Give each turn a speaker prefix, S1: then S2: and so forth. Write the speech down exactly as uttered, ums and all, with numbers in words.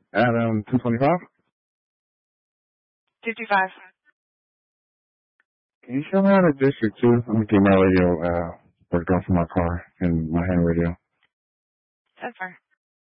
S1: Adam, two twenty-five?
S2: two two five.
S1: Can you show me out of District two? I'm going to get my radio, uh, worked off of my car and my hand radio.
S2: That's fine.